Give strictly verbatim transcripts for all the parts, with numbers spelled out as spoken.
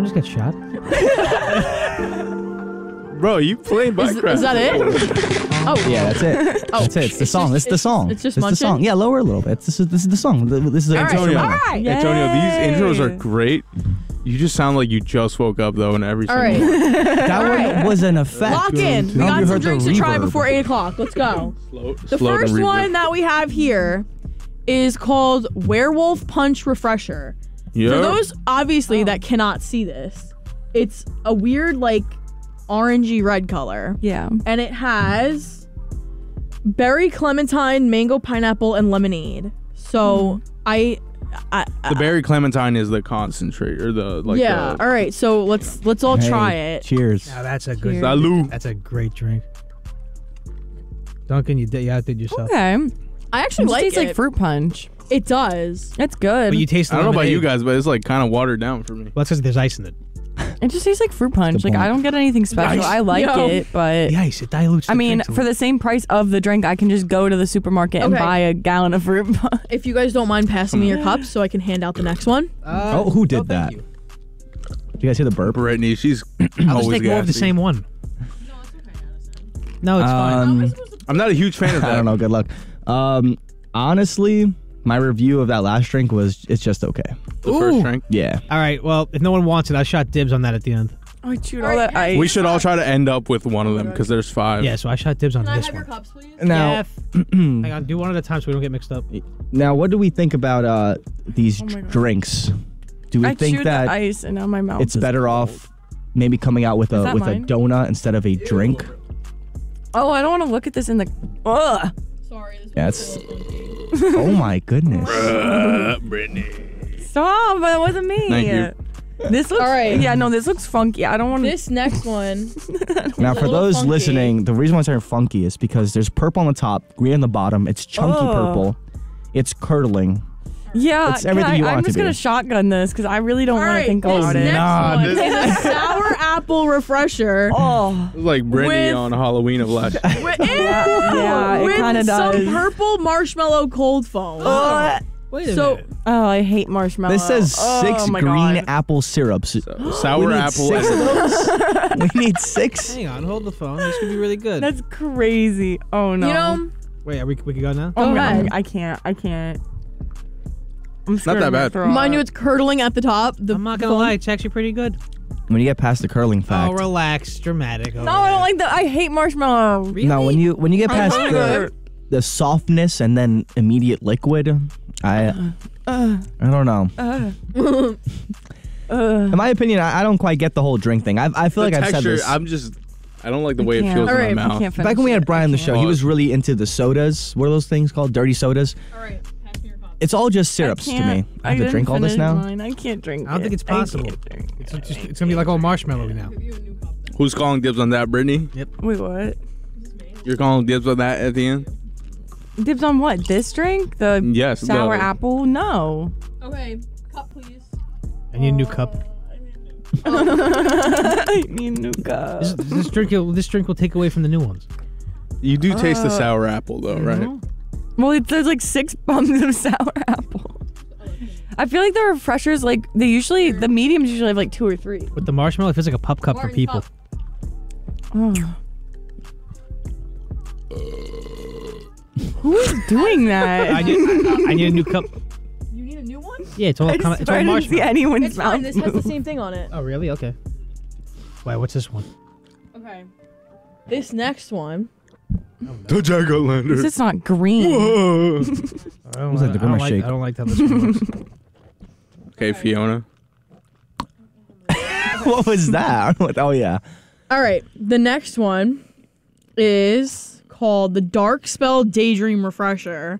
just get shot? Bro, you playing Minecraft? Is, is that it? Oh Yeah, that's it. Oh, That's it. It's the it's song. just- This is the it's- song. it's just This is the munching? song. Yeah, lower a little bit. This is this is the song. This is an All right, Antonio. instrumental. all right. Antonio, these intros are Yay. great. You just sound like you just woke up though, and every All single right. That All one right. was an effect. Lock in. We Now got you some heard the drinks to try reverb. before eight o'clock. Let's go. Slow, The slow first and one reverb. that we have here is called Werewolf Punch Refresher. Yeah. For those obviously Oh. that cannot see this, it's a weird like orangey red color, Yeah. and it has berry, clementine, mango, pineapple, and lemonade. So I, I, I the berry clementine is the concentrate or the like. yeah. The, All right, so let's let's all Hey, try it. Cheers. Now that's a good. Cheers. Salud. That's a great drink. Duncan, you did you outdid yourself. Okay. I It actually just like tastes it. like fruit punch. It does. It's good. But you taste. I The don't know about you lemonade. guys, but it's like kind of watered down for me. Well, that's because there's ice in it. It just tastes like fruit punch. Good Like I point. don't get anything special. Ice. I like Yo. it, but The ice, it dilutes. I the mean, drink a for the same price of the drink, I can just go to the supermarket and Okay. buy a gallon of fruit punch. If you guys don't mind passing me your cups so I can hand out the next one. Uh, Oh, who did oh, thank that? you. Did you guys hear the burp? Brittany, she's I'll just always take more of the gassy. same one. No, it's fine. Um, I'm not a huge fan of that. I don't know. Good luck. Um, honestly, my review of that last drink was it's just okay. The first Ooh. drink. Yeah. All right. Well, if no one wants it, I shot dibs on that at the end. I chewed All all right, that ice. We should all try to end up with one of them because there's five. Yeah, so I shot dibs on Can I this have your one. cups, please? Now, Yeah, hang on, do one at a time so we don't get mixed up. now, what do we think about uh these Oh my God. drinks? Do we I think chewed that the ice and now my mouth. it's is better cold. off maybe coming out with Is a that with mine? a donut instead of a drink? Oh, I don't want to look at this in the. Ugh. Sorry. This That's. Oh my goodness. Uh, Brittany. Stop! That wasn't me. Thank you. This looks. All right. Yeah, no, this looks funky. I don't want to. This next one. Now, a for little those funky. listening, the reason why it's funky is because there's purple on the top, green on the bottom. It's chunky Oh. purple. It's curdling. Yeah, It's can everything I, you want I'm it to just gonna be. shotgun this because I really don't All want right, to think this about next it. Nah, one this- is a sour apple refresher. Oh, It was like Brittany With- on Halloween of last year. With, yeah, it with kinda some does. purple marshmallow cold foam. Ugh. Wait a So- minute. Oh, I hate marshmallow. This says oh, six my green God. apple syrups. So, sour we need apple. six of and- those? We need six? Hang on, hold the phone. This could be really good. That's crazy. Oh no. You know, Wait, are we, we can go now? oh Go my ahead. God, I can't. I can't. I'm Not scared that I'm gonna bad. throw mind you, up. it's curdling at the top. The I'm not gonna foam- lie, it's actually pretty good. When you get past the curling fact. Oh, relax, dramatic. No, I don't like that. I hate marshmallow. Really? No, when you when you get past like the it. the softness and then immediate liquid, I Uh, I don't know. uh, uh. In my opinion, I, I don't quite get the whole drink thing. I I feel the like I've said texture, this. I'm just. I don't like the way it can't. feels Alright, in I my mouth. Can't finish Back when we had it. Brian on the I show, can't. he was really into the sodas. What are those things called? Dirty sodas. All right, pass me your cup. It's all just I syrups to can't- me. I have to didn't drink all this finish now. Mine. I can't drink I don't it. think it's I can't possible. drink It's, it. just, it's gonna be like all marshmallow now. Give you a new cup. then. Who's calling dibs on that, Brittany? Wait, what? You're calling dibs on that at the end? Dibs on what? This drink? The Yes. sour the- apple? No. Okay, cup please. I need a new cup. I need a new cup. This, this drink, will, this drink will take away from the new ones. You do taste the Uh, sour apple though, right? Mhm. Well, it, there's like six bumps of sour apple. I feel like the refreshers, like they usually, the mediums usually have like two or three. With the marshmallow, it feels like a pup cup for Martin, people. cup. Oh. Who is doing that? I need, I, I need a new cup. You need a new one? Yeah, it's all, I com- just it's all I didn't see marshmallow. anyone's It's mouth fine. This has the move. same thing on it. Oh, really? Okay. Wait, what's this one? Okay. This next one. The Jack O' Lantern. This is not green. Whoa. I don't, Looks like like, the I, don't Grimace like, shake. I don't like how this one looks. Okay, Fiona. What was that? Oh yeah. All right. The next one is called the Dark Spell Daydream Refresher.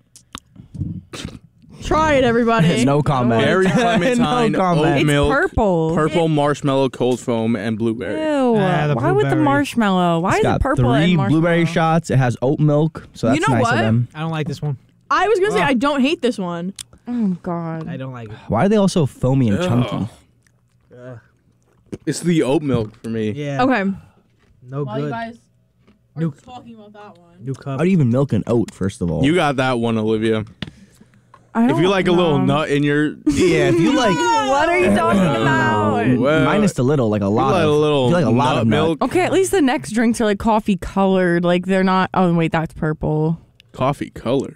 Try it, everybody. No comment. Berry clementine, no comment. oat It's milk, purple. purple marshmallow, cold foam, and blueberry. Ew. Ah, the Why with the blueberry. marshmallow? Why It's is got it purple three and marshmallow? blueberry shots. It has oat milk, so that's You know nice what? of them. I don't like this one. I was gonna say Oh. I don't hate this one. Oh God. I don't like it. Why are they all so foamy and Ugh. chunky? It's the oat milk for me. Yeah. Okay. No While you good. guys are New- talking about that one. New cup. How do you even milk an oat, first of all? You got that one, Olivia. I don't If you like a little know. nut in your, Yeah, if you like What are you talking about? Well, minus the little, like a lot like of a little if you like a lot nut of milk. milk. Okay, at least the next drinks are like coffee colored. Like they're not. Oh wait, that's purple. Coffee colored.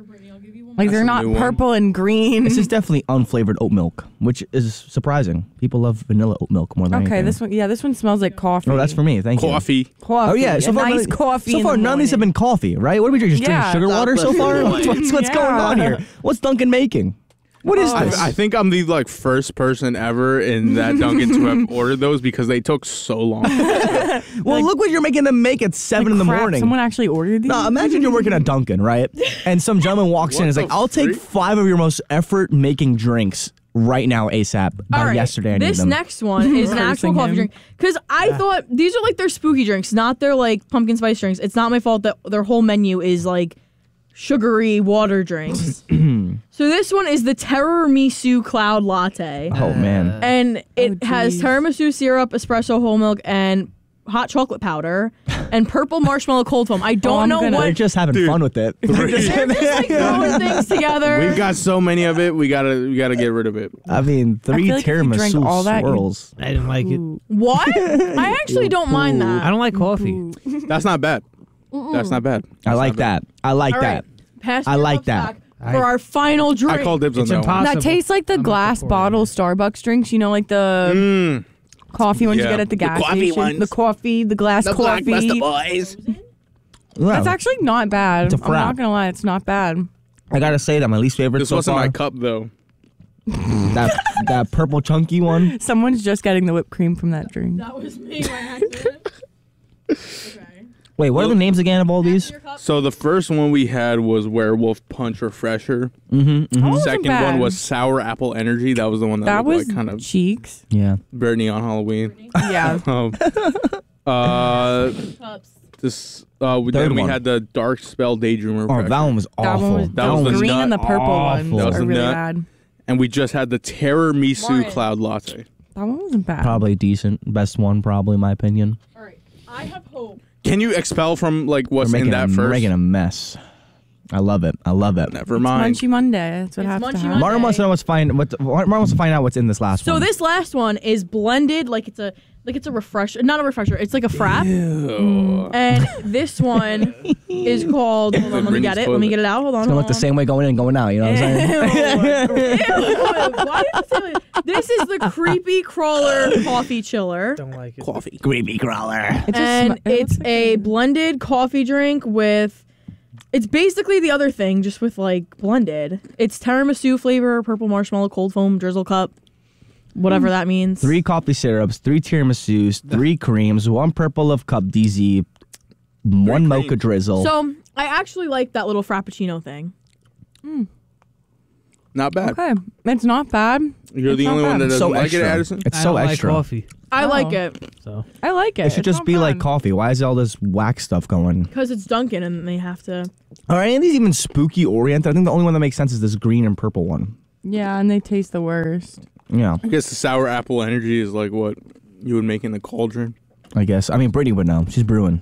Like they're That's a not new one. purple and green. This is definitely unflavored oat milk, which is surprising. People love vanilla oat milk more than Okay, anything. this one. Yeah, this one smells like coffee. No, that's for me. Thank you. Coffee. Coffee. Oh yeah, so a far, nice none- coffee. So in far, the none of these have morning. been coffee, right? What are we drinking? Just Yeah. drinking sugar water so far? Yeah. What's, what's, what's going on Yeah. here? What's Duncan making? What is Oh. this? I, I think I'm the like first person ever in that Dunkin' to have ordered those because they took so long. well, look what you're making them make at seven Like, in the crap, morning. Someone actually ordered these. No, imagine you're working at Dunkin', right? And some gentleman walks in What and is the like, I'll take freak? five of your most effort-making drinks right now ASAP. By All right, yesterday, I need this them. next one is an actual Cursing coffee him. drink because I thought these are like their spooky drinks, not their like pumpkin spice drinks. It's not my fault that their whole menu is like sugary water drinks. So this one is the Tiramisu Cloud Latte, Oh, man. and it Oh, has geez. tiramisu syrup, espresso whole milk, and hot chocolate powder, and purple marshmallow cold foam. I don't Oh, I'm know gonna- They're what. just having fun with it. They're just- They're just like throwing things together. We've got so many of it. We gotta we gotta get rid of it. I mean, three feel like if you drank tiramisu all that, you- swirls. I didn't like it. Ooh. What? I actually don't mind that. I don't like coffee. That's not bad. That's not bad. I That's like not bad. that. I like All that. right, pass I me your like cups that. back I- for our final drink. I call dibs on It's that one. impossible. That tastes like the I'm glass looking for it. bottle Starbucks drinks. You know, like the Mm. coffee ones Yeah. you get at the The gas coffee station. ones. The coffee, the glass coffee. boys. Yeah. That's actually not bad. It's a I'm frap. not gonna lie, it's not bad. I gotta say that my least favorite This so wasn't far, my cup though. that that purple chunky one. Someone's just getting the whipped cream from that drink. That was me by accident. Okay. Wait, what are the names again of all these? Your cup. So the first one we had was Werewolf Punch Refresher. Mm-hmm. That wasn't Second bad. one was Sour Apple Energy. That was the one that, That looked was like kind of cheeks. Yeah. Brittany on Halloween. Yeah. Um, uh, Cups. this uh, we, Third then we one. had the Dark Spell Daydream Oh, Refresher. that one was That awful. one was, That the was the green nut. and the purple ones Awful. That was are the really nut. bad. And we just had the Tiramisu Martin. Cloud Latte. That one wasn't bad. Probably decent. Best one, probably, in my opinion. All right. I have hope. Can you expel from like what's We're in making, that a, first? we're making a mess. I love it. I love it. Never mind. Munchy Monday. That's what It's has Munchy to happen. Monday. Martin wants to know what's find what Martin wants to find out what's in this last So one. this last one is blended, like it's a like it's a refresher, not a refresher. It's like a frap. Ew. And this one is called. Hold on, let me Brittany's get it. Let me toilet. get it out. Hold on. it's gonna hold look the on. same way going in and going out. You know what I'm saying? Ew, why did you say that? This is the creepy crawler coffee chiller. Don't like it. Coffee. Creepy crawler. It just And sm- it looks it's like a blended coffee drink with. It's basically the other thing, just with like blended. It's tiramisu flavor, purple marshmallow, cold foam, drizzle cup, whatever that means. Three coffee syrups, three tiramisus, three creams, one purple of cup D Z, one mocha creams. drizzle. So I actually like that little frappuccino thing. Not bad. Okay, it's not bad. You're It's the not only one bad. that doesn't so like extra. it, Addison. It's I so don't extra. like coffee, I Oh. like it so I like it. It should It's just not be like bad. coffee. Why is all this whack stuff going? because it's Dunkin' and they have to. Are any of these even spooky oriented? I think the only one that makes sense is this green and purple one. Yeah, and they taste the worst. Yeah, I guess the Sour Apple Energy is like what you would make in the cauldron. I guess. I mean, Brittany would know. She's brewing.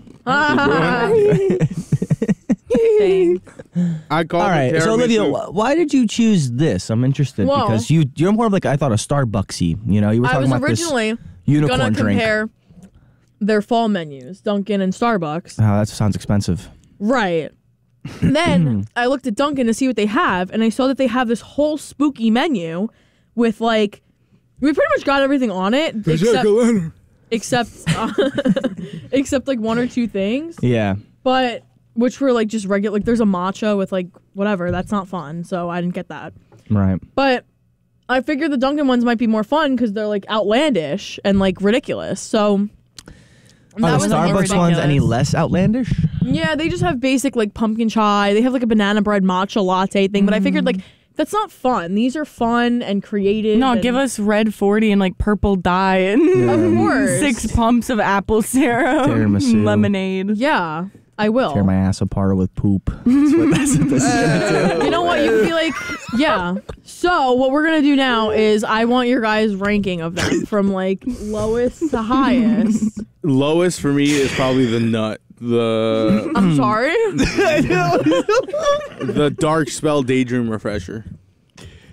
Dang. I call All right. it So Olivia, wh- why did you choose this? I'm interested Well- because you you're more of like I thought a Starbucksy. You know, you were I talking was about originally this unicorn gonna drink. compare their fall menus, Dunkin' and Starbucks. Oh, that sounds expensive. Right. Then I looked at Dunkin' to see what they have, and I saw that they have this whole spooky menu with like we pretty much got everything on it except except uh, except like one or two things, Yeah. but which were like just regular. Like there's a matcha with like whatever. That's not fun, so I didn't get that. Right. But I figured the Dunkin' ones might be more fun because they're like outlandish and like ridiculous. So. Are that the was, like, Starbucks ones any ridiculous. less outlandish? Yeah, they just have basic like pumpkin chai. They have like a banana bread matcha latte thing, but I figured like that's not fun. These are fun and creative. No, and- give us red forty and like purple dye and Of course. six pumps of apple syrup, Tiramisu. lemonade. Yeah, I will. Tear my ass apart with poop. That's what, that's what this is gonna do. You know what? You feel like yeah. So what we're gonna do now is I want your guys' ranking of them from like lowest to highest. Lowest for me is probably the nut. The I'm sorry. the Dark Spell Daydream Refresher.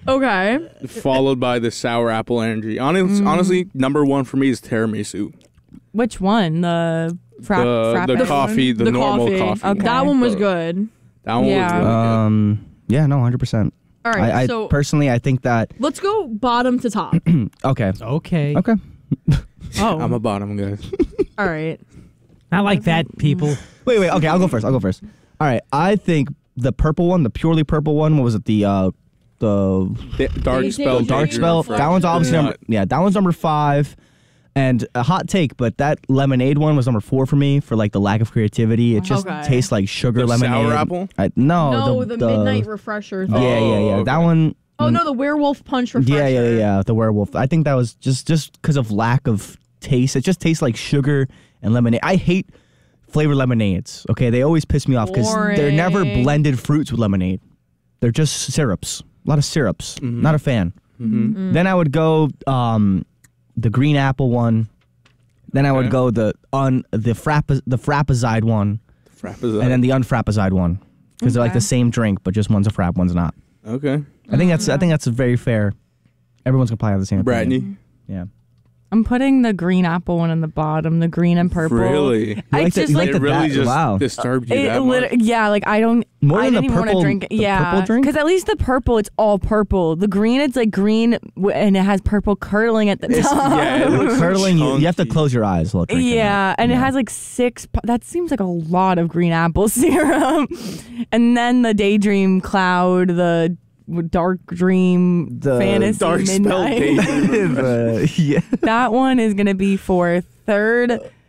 Okay. followed by the sour apple energy. Honest, Mm. Honestly, number one for me is tiramisu. Which one? The fra- the frappe the one? coffee, the, The normal coffee. coffee. Okay. That one was Uh, good. That one Yeah. was really good. Um, yeah, no, one hundred percent. All right. I, I so personally, I think that let's go bottom to top. okay, Okay. okay. Oh. I'm a bottom, guys. All right. Not like that, people. Wait, wait. Okay, I'll go first. I'll go first. All right, I think the purple one, the purely purple one, what was it? The uh, the Da- dark They- spell. they- dark Daydream spell. Refresher. That one's obviously number. Yeah, that one's number five. And a hot take, but that lemonade one was number four for me for like the lack of creativity. It just Okay. tastes like sugar The lemonade. sour apple? I, no, no, the, the, midnight refresher thing. Yeah, yeah, yeah. Oh, That okay. one. Oh no, the werewolf punch refresher. Yeah, yeah, yeah. The werewolf. I think that was just just because of lack of taste. It just tastes like sugar and lemonade. I hate flavored lemonades. Okay, they always piss me off because they're never Boring. blended fruits with lemonade. They're just syrups. A lot of syrups. Mhm. Not a fan. Mm-hmm. Then I would go um, the green apple one. Then I would Okay. go the un the frapp the frappazide one, Frappazide. and then the unfrappazide one because they're like Okay. the same drink, but just one's a frapp, one's not. Okay. I think that's I think that's very fair. Everyone's gonna probably have the same. opinion. Bradney. Yeah. I'm putting the green apple one in the bottom, the green and purple. Really? You I like the- just you like It the really that- just wow. disturbed you It that lit- much? yeah, like I don't. More I than the didn't even want purple- to drink it. the Yeah, purple drink? because at least the purple, it's all purple. The green, it's like green w- and it has purple curdling at the It's- top. yeah, it looks Curdling, you, you have to chunky. close your eyes while drinking Yeah, that. and it has like six. pu- That seems like a lot of green apple syrup. And then the daydream cloud, the w- dark dream The fantasy Dark spell midnight. daydream. Uh, yeah. That one is gonna be fourth. Third,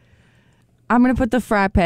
I'm gonna put the frappe.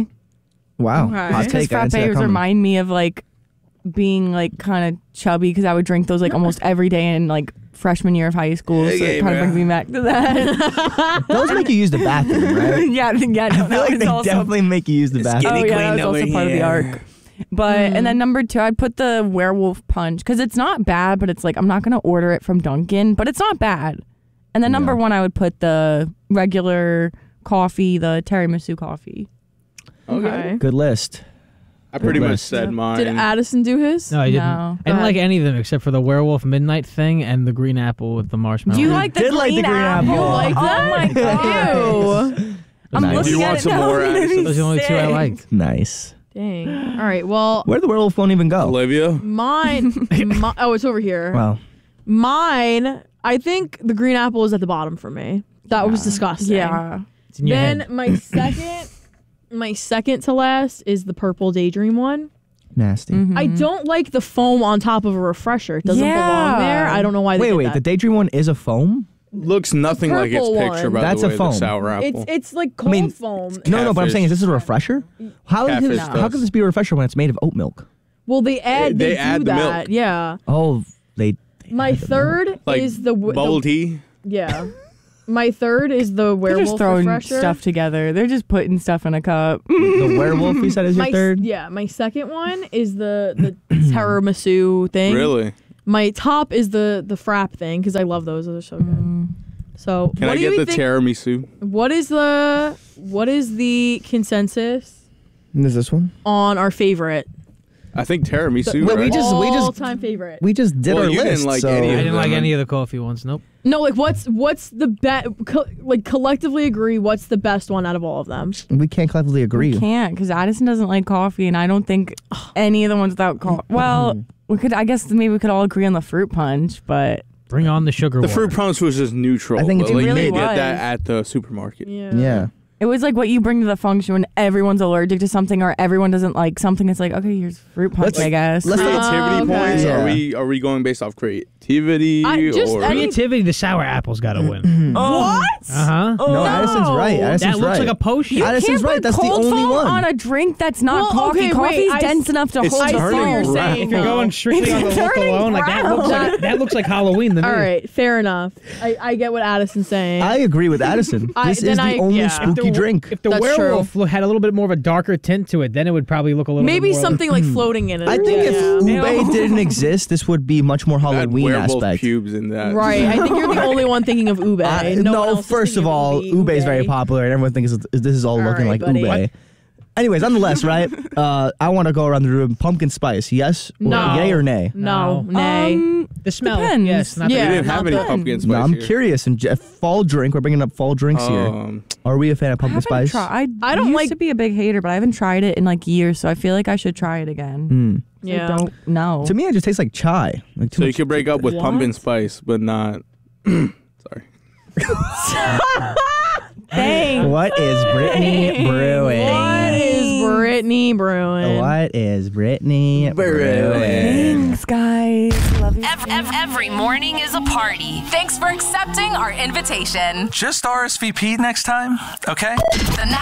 Wow. Okay. Hot Because take. I didn't see that frappes coming. remind me of like being like kind of chubby because I would drink those like almost every day in like freshman year of high school. So Okay, it kind of man. brings me back to that. Those make you use the bathroom, right? yeah, yeah. No, I feel that like was they also, definitely make you use the bathroom. oh Skinny yeah, that queen was also over part of the here. arc. But and then number two, I'd put the werewolf punch because it's not bad, but it's like I'm not gonna order it from Dunkin', but it's not bad. And then number Yeah. one, I would put the regular coffee, the tiramisu coffee. Okay. Good list. I pretty much list. said mine. Did Addison do his? No, I didn't. No. I didn't Go like ahead. any of them except for the werewolf midnight thing and the green apple with the marshmallow. You You like the did green, like the green apple. apple? You like Oh that? my god! Ew. I'm Nice. looking You at want it some now. more, I'm gonna Addison? be Those are the only two I sick. liked. Nice. Dang. All right. Well, Where'd the werewolf phone even go? Olivia. mine. mi- oh, it's over here. Wow. Mine. I think the green apple is at the bottom for me. That was disgusting. Yeah. It's in your Then head. my second, my second to last is the purple daydream one. Nasty. I don't like the foam on top of a refresher. It doesn't Yeah. belong there. I don't know why they Wait, did wait. that. The daydream one is a foam? Looks nothing like its purple picture, one. by That's the a way, foam. the sour apple. It's it's like cold mean, foam. No, no. But I'm saying, is Catfish. this a refresher? How Catfish can, how does. can this be a refresher when it's made of oat milk? Well, they add They they, add do the milk. that. Yeah. Oh, they. they My add the milk. third like is the, w- bubble the tea. yeah. My third is the They're werewolf just throwing refresher. stuff together. They're just putting stuff in a cup. The werewolf, you said, is your my, third? Yeah, my second one is the the tiramisu thing. Really? My top is the the frap thing because I love those. Those are so good. So Can what I do get you the think? tiramisu? what is the what is the consensus Is this one? on our favorite? I think tiramisu. Wait, right? we just- we just- all-time favorite. We just did Well, our you didn't list. like so any I of didn't like them. any of the coffee ones. Nope. No, like what's what's the best? Co- like collectively agree, what's the best one out of all of them? we can't collectively agree. We can't because Addison doesn't like coffee, and I don't think any of the ones without coffee. Well, we could. I guess maybe we could all agree on the fruit punch, but Bring on the sugar The water. fruit punch was just neutral. I think it's but, like, really you get was. that at the supermarket. Yeah. Yeah. it was like what you bring to the function when everyone's allergic to something or everyone doesn't like something. It's like, okay, here's fruit punch, Let's- I guess. let's- Creativity okay. points? Yeah. Are we are we going based off creativity I just- or I mean- Creativity, the sour apple's got to win. what? Uh huh. Oh, No, Addison's right. Addison's That looks right. like a potion. You Addison's can't right. put That's the cold only foam one. on a drink that's not Well, coffee. okay, wait, Coffee's I dense s- enough to It's hold the turning foam. brown. If you're going strictly It's on the look turning alone, like that looks brown. like that looks like Halloween to me. All right, fair enough. I, I get what Addison's saying. I agree with Addison. I- This then is the I- only yeah. spooky the, drink. If the That's werewolf lo- had a little bit more of a darker tint to it, then it would probably look a little Maybe bit more something like floating in it. I think yeah. if Yeah. ube didn't exist, this would be much more That Halloween werewolf aspect. pubes in that? Right, I think you're the only one thinking of ube. I- no, one no, else is first thinking of all, ube, ube is very popular, and everyone thinks this is all All looking right, like buddy. ube. What? Anyways, nonetheless, right? Uh, I want to go around the room. Pumpkin spice, yes? Or No. Yay or nay? No, No. nay. Um, The smell. Depends. Yes. Not Yeah. We The, didn't have not any good. pumpkin spice No, I'm here. curious. And j- fall drink, we're bringing up fall drinks here. Um, Are we a fan of I pumpkin haven't spice? tried. I, I don't used like- to be a big hater, but I haven't tried it in like years, so I feel like I should try it again. Mm. Yeah. I don't know. To me, it just tastes like chai. Like too so you much- could break up with What? pumpkin spice, but not. Sorry. Dang. What is Brittany brewing? What is Brittany brewing? What is Brittany brewing? Thanks, guys. Love you. Ev- ev- every morning is a party. Thanks for accepting our invitation. Just R S V P next time, okay? The